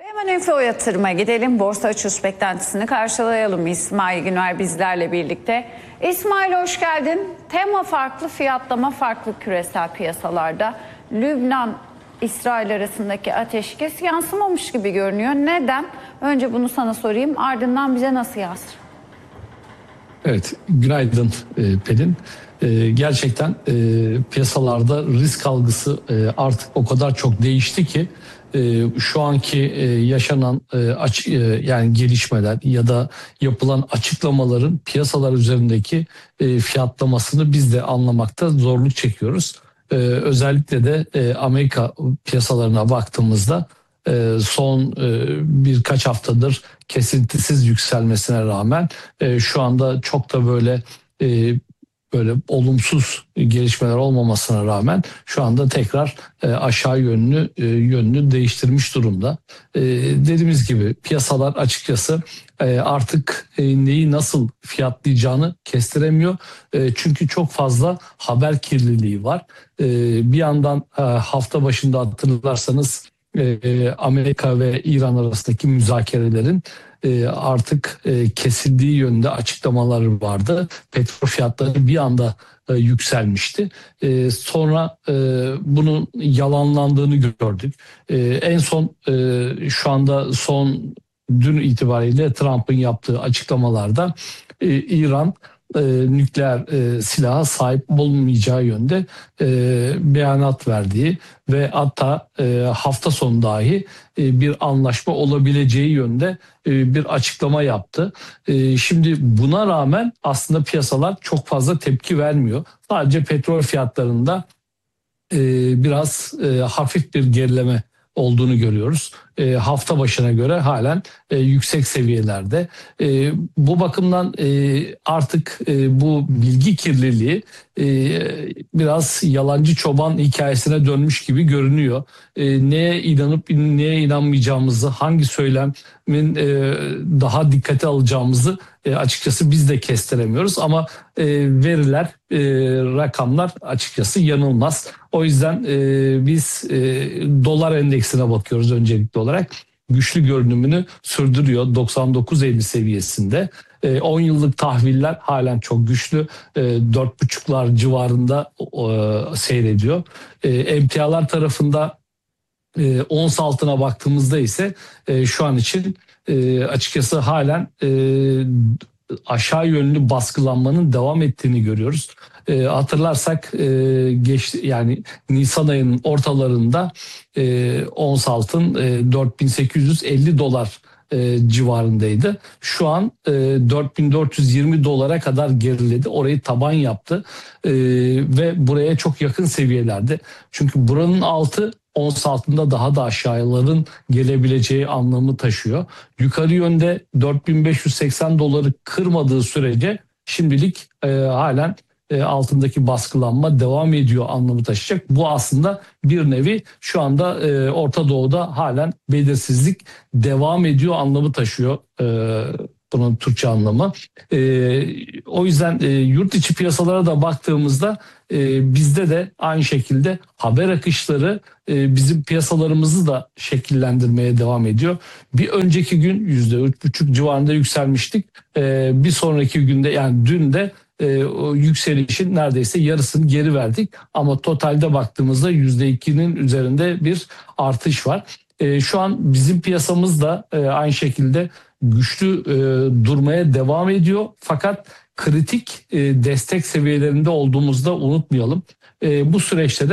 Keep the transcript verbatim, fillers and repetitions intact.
Hemen Enfo Yatırım'a gidelim. Borsa açılış beklentisini karşılayalım. İsmail Güner bizlerle birlikte. İsmail hoş geldin. Tema farklı, fiyatlama farklı küresel piyasalarda. Lübnan, İsrail arasındaki ateşkes yansımamış gibi görünüyor. Neden? Önce bunu sana sorayım. Ardından bize nasıl yansır? Evet, günaydın e, Pelin. E, gerçekten e, piyasalarda risk algısı e, artık o kadar çok değişti ki e, şu anki e, yaşanan e, aç, e, yani gelişmeler ya da yapılan açıklamaların piyasalar üzerindeki e, fiyatlamasını biz de anlamakta zorluk çekiyoruz. E, özellikle de e, Amerika piyasalarına baktığımızda e, son e, birkaç haftadır kesintisiz yükselmesine rağmen e, şu anda çok da böyle e, böyle olumsuz gelişmeler olmamasına rağmen şu anda tekrar e, aşağı yönlü e, yönünü değiştirmiş durumda. E, dediğimiz gibi piyasalar açıkçası e, artık e, neyi nasıl fiyatlayacağını kestiremiyor. E, çünkü çok fazla haber kirliliği var. E, bir yandan e, hafta başında hatırlarsanız e, Amerika ve İran arasındaki müzakerelerin e, artık e, kesildiği yönünde açıklamaları vardı. Petrol fiyatları bir anda e, yükselmişti. E, sonra e, bunun yalanlandığını gördük. E, en son e, şu anda son dün itibariyle Trump'ın yaptığı açıklamalarda e, İran e, nükleer e, silaha sahip olmayacağı yönde e, beyanat verdiği ve hatta e, hafta sonu dahi e, bir anlaşma olabileceği yönde e, bir açıklama yaptı. E, şimdi buna rağmen aslında piyasalar çok fazla tepki vermiyor. Sadece petrol fiyatlarında e, biraz e, hafif bir gerileme olduğunu görüyoruz. E, hafta başına göre halen e, yüksek seviyelerde. E, bu bakımdan e, artık e, bu bilgi kirliliği e, biraz yalancı çoban hikayesine dönmüş gibi görünüyor. E, neye inanıp neye inanmayacağımızı, hangi söylemin e, daha dikkate alacağımızı e, açıkçası biz de kestiremiyoruz. Ama e, veriler, e, rakamlar açıkçası yanılmaz. O yüzden e, biz e, dolar endeksine bakıyoruz öncelikli olarak. Güçlü görünümünü sürdürüyor doksan dokuz elli seviyesinde. on yıllık tahviller halen çok güçlü. dört buçuklar civarında seyrediyor. Emtialar tarafında ons altına baktığımızda ise şu an için açıkçası halen aşağı yönlü baskılanmanın devam ettiğini görüyoruz. E, hatırlarsak e, geçti yani Nisan ayının ortalarında e, ons altın e, dört bin sekiz yüz elli dolar e, civarındaydı. Şu an e, dört bin dört yüz yirmi dolara kadar geriledi. Orayı taban yaptı e, ve buraya çok yakın seviyelerde. Çünkü buranın altı ons altında daha da aşağıların gelebileceği anlamı taşıyor. Yukarı yönde dört bin beş yüz seksen doları kırmadığı sürece şimdilik e, halen e, altındaki baskılanma devam ediyor anlamı taşıyacak. Bu aslında bir nevi şu anda e, Orta Doğu'da halen belirsizlik devam ediyor anlamı taşıyor. E, bunun Türkçe anlamı. E, o yüzden e, yurt içi piyasalara da baktığımızda e, bizde de aynı şekilde haber akışları e, bizim piyasalarımızı da şekillendirmeye devam ediyor. Bir önceki gün yüzde üç buçuk civarında yükselmiştik. E, bir sonraki günde yani dün de e, o yükselişin neredeyse yarısını geri verdik. Ama totalde baktığımızda yüzde ikinin üzerinde bir artış var. E, şu an bizim piyasamız da e, aynı şekilde güçlü e, durmaya devam ediyor. Fakat kritik e, destek seviyelerinde olduğumuzda unutmayalım. E, bu süreçte de